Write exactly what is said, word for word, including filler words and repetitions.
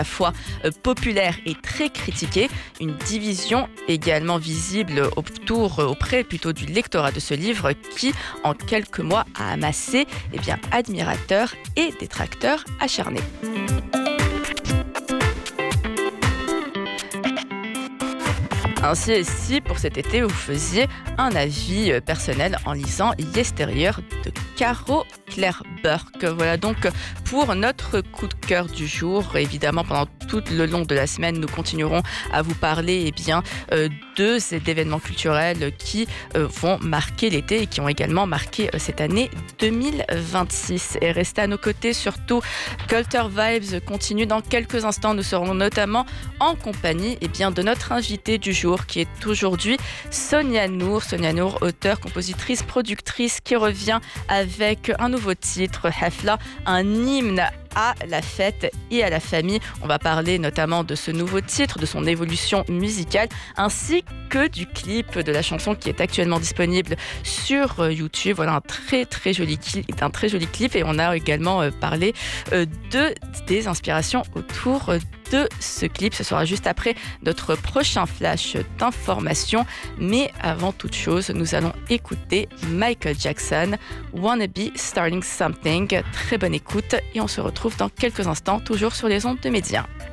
la fois euh, populaire et très critiqué, une division également visible autour, euh, auprès plutôt du lectorat de ce livre qui, en quelques mois, a amassé eh bien, admirateurs et détracteurs acharnés. Ainsi, si pour cet été, vous faisiez un avis personnel en lisant L'extérieur de Caro Claire Burke. Voilà donc pour notre coup de cœur du jour. Évidemment, pendant tout le long de la semaine, nous continuerons à vous parler eh bien, euh, de ces événements culturels qui euh, vont marquer l'été et qui ont également marqué euh, cette année deux mille vingt-six. Et restez à nos côtés, surtout Culture Vibes continue dans quelques instants. Nous serons notamment en compagnie eh bien, de notre invitée du jour qui est aujourd'hui Sonia Nour. Sonia Nour, auteure, compositrice, productrice qui revient avec un nouveau titre, Hafla, un hymne à la fête et à la famille. On va parler notamment de ce nouveau titre, de son évolution musicale, ainsi que du clip de la chanson qui est actuellement disponible sur YouTube. Voilà un très très joli clip, un très joli clip et on a également parlé de des inspirations autour de ce clip. Ce sera juste après notre prochain flash d'informations. Mais avant toute chose, nous allons écouter Michael Jackson, Wanna Be Starting Something. Très bonne écoute et on se retrouve dans quelques instants, toujours sur les ondes de Média.